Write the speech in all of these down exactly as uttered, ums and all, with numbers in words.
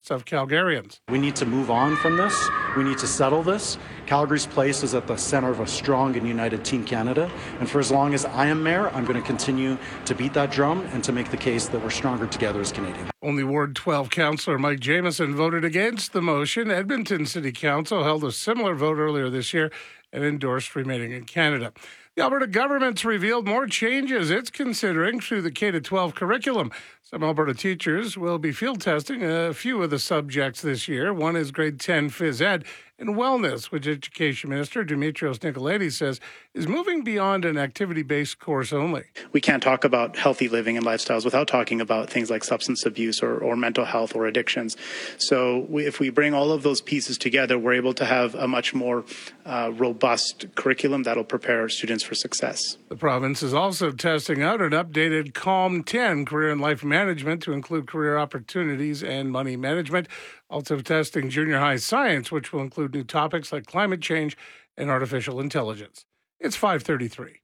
interests of Calgarians. We need to move on from this. We need to settle this. Calgary's place is at the center of a strong and united Team Canada. And for as long as I am mayor, I'm going to continue to beat that drum and to make the case that we're stronger together as Canadians. Only Ward twelve Councillor Mike Jamieson voted against the motion. Edmonton City Council held a similar vote earlier this year and endorsed remaining in Canada. The Alberta government's revealed more changes it's considering through the K twelve curriculum. Some Alberta teachers will be field testing a few of the subjects this year. One is grade ten phys ed and wellness, which Education Minister Dimitrios Nicolaides says is moving beyond an activity-based course only. We can't talk about healthy living and lifestyles without talking about things like substance abuse or, or mental health or addictions. So we, if we bring all of those pieces together, we're able to have a much more uh, robust curriculum that'll prepare our students for success. The province is also testing out an updated CALM ten career and life management to include career opportunities and money management. Also testing junior high science, which will include new topics like climate change and artificial intelligence. It's five thirty-three.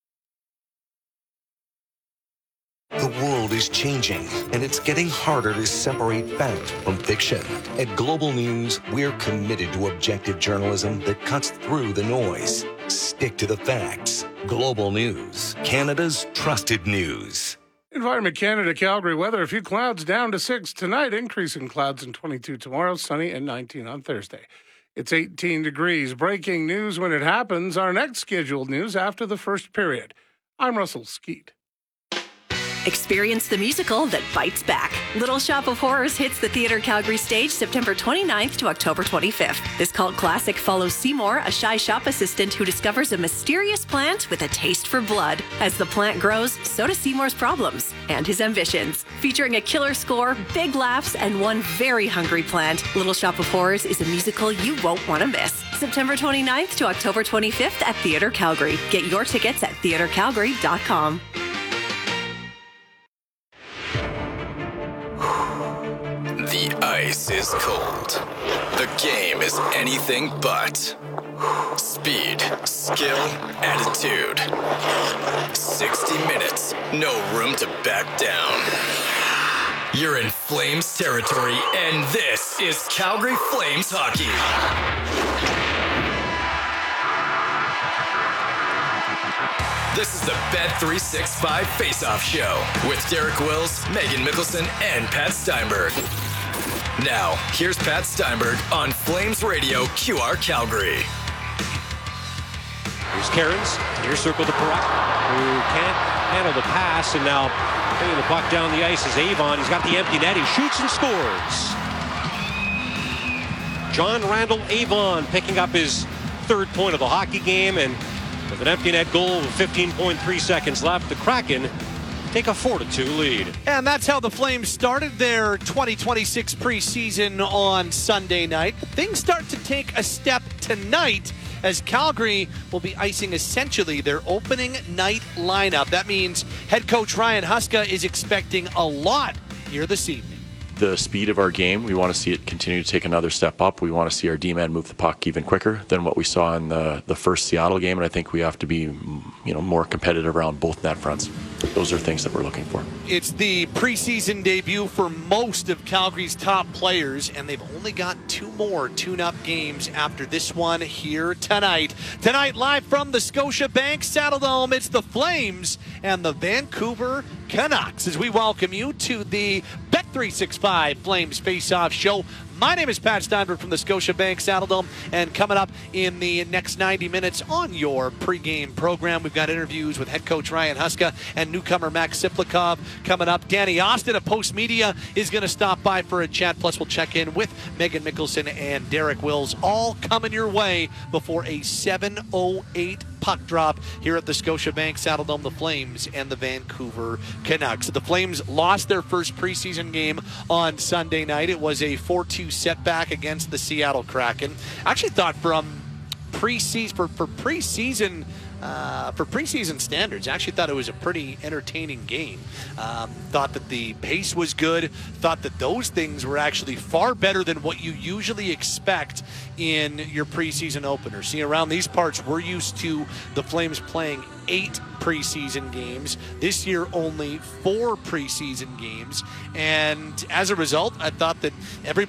The world is changing, and it's getting harder to separate fact from fiction. At Global News, we're committed to objective journalism that cuts through the noise. Stick to the facts. Global News, Canada's trusted news. Environment Canada, Calgary weather. A few clouds down to six tonight. Increasing clouds in twenty-two tomorrow. Sunny and nineteen on Thursday. It's eighteen degrees. Breaking news when it happens. Our next scheduled news after the first period. I'm Russell Skeet. Experience the musical that bites back. Little Shop of Horrors hits the Theatre Calgary stage September twenty-ninth to October twenty-fifth. This cult classic follows Seymour, a shy shop assistant who discovers a mysterious plant with a taste for blood. As the plant grows, so do Seymour's problems and his ambitions. Featuring a killer score, big laughs, and one very hungry plant, Little Shop of Horrors is a musical you won't want to miss. September twenty-ninth to October twenty-fifth at Theatre Calgary. Get your tickets at theatre calgary dot com. The ice is cold. The game is anything but. Speed, skill, attitude. sixty minutes, no room to back down. You're in Flames territory, and this is Calgary Flames hockey. This is the Bet three sixty-five Face-Off Show with Derek Wills, Megan Mickelson, and Pat Steinberg. Now, here's Pat Steinberg on Flames Radio Q R Calgary. Here's Cairns, near circle to Parak, who can't handle the pass, and now bringing the puck down the ice is Avon. He's got the empty net, he shoots and scores. John Randall Avon picking up his third point of the hockey game, and with an empty net goal with fifteen point three seconds left, the Kraken take a four to two lead. And that's how the Flames started their twenty twenty-six preseason on Sunday night. Things start to take a step tonight as Calgary will be icing essentially their opening night lineup. That means head coach Ryan Huska is expecting a lot here this evening. The speed of our game, we want to see it continue to take another step up. We want to see our D-man move the puck even quicker than what we saw in the, the first Seattle game, and I think we have to be, you know, more competitive around both net fronts. Those are things that we're looking for. It's the preseason debut for most of Calgary's top players, and they've only got two more tune-up games after this one here tonight. Tonight, live from the Scotiabank Saddledome, it's the Flames and the Vancouver Canucks as we welcome you to the Bet three sixty-five Flames Face-Off Show. My name is Pat Steinberg from the Scotiabank Saddledome, and coming up in the next ninety minutes on your pregame program, we've got interviews with head coach Ryan Huska and newcomer Max Siplikov coming up. Danny Austin of Post Media is going to stop by for a chat, plus we'll check in with Megan Mickelson and Derek Wills, all coming your way before a seven oh eight puck drop here at the Scotiabank Saddledome, the Flames and the Vancouver Canucks. The Flames lost their first preseason game on Sunday night. It was a four two setback against the Seattle Kraken. I actually thought from preseason for, for preseason uh, for preseason standards, I actually thought it was a pretty entertaining game. Um, thought that the pace was good. Thought that those things were actually far better than what you usually expect in your preseason opener. See, around these parts, we're used to the Flames playing eight preseason games. This year, only four preseason games. And as a result, I thought that every